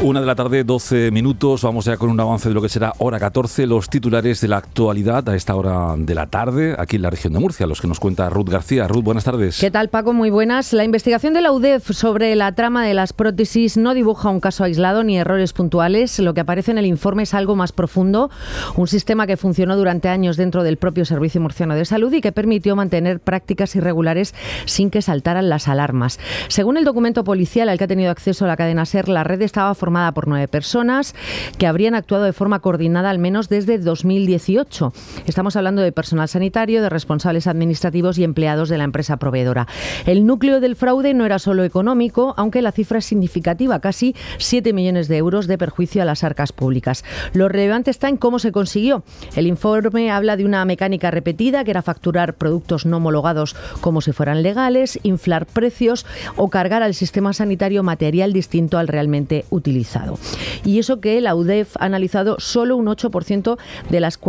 1 de la tarde, 12 minutos. Vamos ya con un avance de lo que será hora 14. Los titulares de la actualidad a esta hora de la tarde, aquí en la región de Murcia, los que nos cuenta Ruth García. Ruth, buenas tardes. ¿Qué tal, Paco? Muy buenas. La investigación de la UDEF sobre la trama de las prótesis no dibuja un caso aislado ni errores puntuales. Lo que aparece en el informe es algo más profundo. Un sistema que funcionó durante años dentro del propio Servicio Murciano de Salud y que permitió mantener prácticas irregulares sin que saltaran las alarmas. Según el documento policial al que ha tenido acceso la cadena SER, la red estaba formada por 9 personas que habrían actuado de forma coordinada al menos desde 2018. Estamos hablando de personal sanitario, de responsables administrativos y empleados de la empresa proveedora. El núcleo del fraude no era solo económico, aunque la cifra es significativa, casi 7 millones de euros de perjuicio a las arcas públicas. Lo relevante está en cómo se consiguió. El informe habla de una mecánica repetida, que era facturar productos no homologados como si fueran legales, inflar precios o cargar al sistema sanitario material distinto al realmente utilizado. Y eso que la UDEF ha analizado solo un 8% de las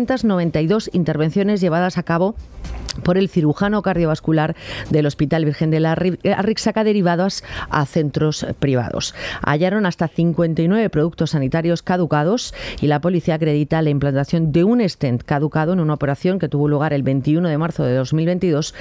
492 intervenciones llevadas a cabo por el cirujano cardiovascular del Hospital Virgen de la Arrixaca derivados a centros privados. Hallaron hasta 59 productos sanitarios caducados y la policía acredita la implantación de un stent caducado en una operación que tuvo lugar el 21 de marzo de 2022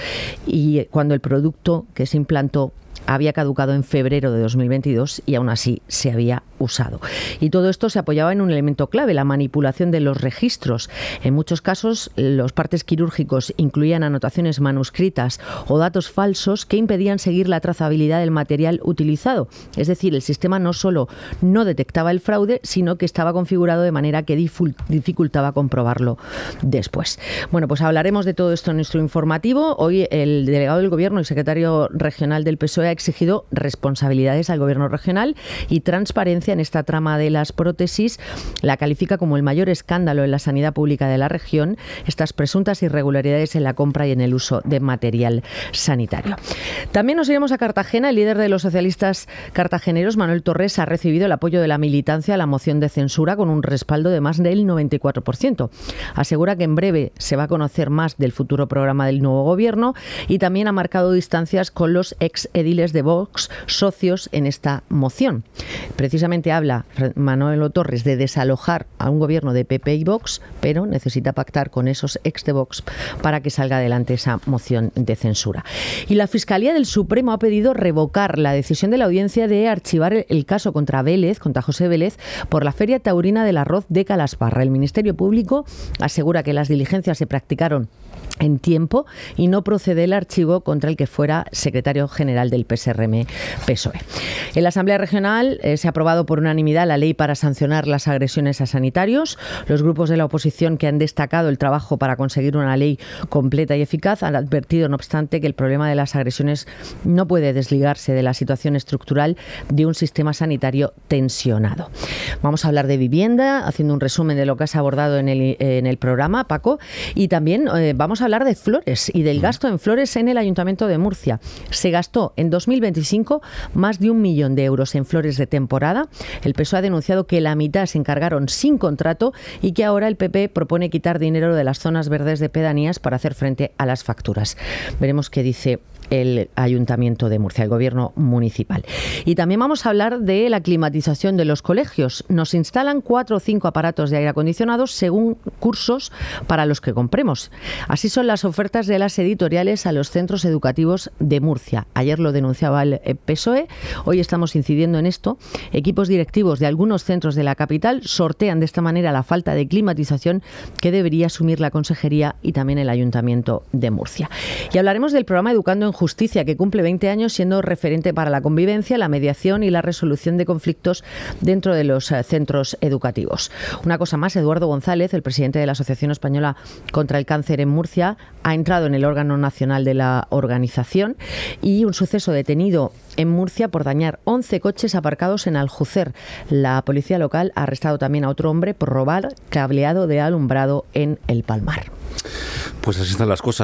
y cuando el producto que se implantó había caducado en febrero de 2022 y aún así se había usado. Y todo esto se apoyaba en un elemento clave, la manipulación de los registros. En muchos casos, los partes quirúrgicos incluían anotaciones manuscritas o datos falsos que impedían seguir la trazabilidad del material utilizado. Es decir, el sistema no solo no detectaba el fraude, sino que estaba configurado de manera que dificultaba comprobarlo después. Bueno, pues hablaremos de todo esto en nuestro informativo. Hoy el delegado del Gobierno y secretario regional del PSOE ha exigido responsabilidades al Gobierno regional y transparencia en esta trama de las prótesis. La califica como el mayor escándalo en la sanidad pública de la región, estas presuntas irregularidades en la compra y en el uso de material sanitario. También nos iremos a Cartagena. El líder de los socialistas cartageneros, Manuel Torres, ha recibido el apoyo de la militancia a la moción de censura con un respaldo de más del 94%. Asegura que en breve se va a conocer más del futuro programa del nuevo Gobierno y también ha marcado distancias con los ex ediles de Vox socios en esta moción. Precisamente habla Manuel Torres de desalojar a un gobierno de PP y Vox, pero necesita pactar con esos ex de Vox para que salga adelante esa moción de censura. Y la Fiscalía del Supremo ha pedido revocar la decisión de la audiencia de archivar el caso contra Vélez, contra José Vélez, por la Feria Taurina del Arroz de Calasparra. El Ministerio Público asegura que las diligencias se practicaron en tiempo y no procede el archivo contra el que fuera secretario general del PSRM-PSOE. En la Asamblea Regional se ha aprobado por unanimidad la ley para sancionar las agresiones a sanitarios. Los grupos de la oposición que han destacado el trabajo para conseguir una ley completa y eficaz han advertido, no obstante, que el problema de las agresiones no puede desligarse de la situación estructural de un sistema sanitario tensionado. Vamos a hablar de vivienda, haciendo un resumen de lo que has abordado en el programa, Paco, y también vamos a hablar de flores y del gasto en flores en el Ayuntamiento de Murcia. Se gastó en 2025 más de 1 millón de euros en flores de temporada. El PSOE ha denunciado que la mitad se encargaron sin contrato y que ahora el PP propone quitar dinero de las zonas verdes de pedanías para hacer frente a las facturas. Veremos qué dice el Ayuntamiento de Murcia, el Gobierno municipal. Y también vamos a hablar de la climatización de los colegios. Nos instalan 4 o 5 aparatos de aire acondicionado según cursos para los que compremos. Así son las ofertas de las editoriales a los centros educativos de Murcia. Ayer lo denunciaba el PSOE, hoy estamos incidiendo en esto. Equipos directivos de algunos centros de la capital sortean de esta manera la falta de climatización que debería asumir la Consejería y también el Ayuntamiento de Murcia. Y hablaremos del programa Educando en Justicia, que cumple 20 años siendo referente para la convivencia, la mediación y la resolución de conflictos dentro de los centros educativos. Una cosa más, Eduardo González, el presidente de la Asociación Española contra el Cáncer en Murcia, ha entrado en el órgano nacional de la organización y un suceso detenido en Murcia por dañar 11 coches aparcados en Aljucer. La policía local ha arrestado también a otro hombre por robar cableado de alumbrado en El Palmar. Pues así están las cosas.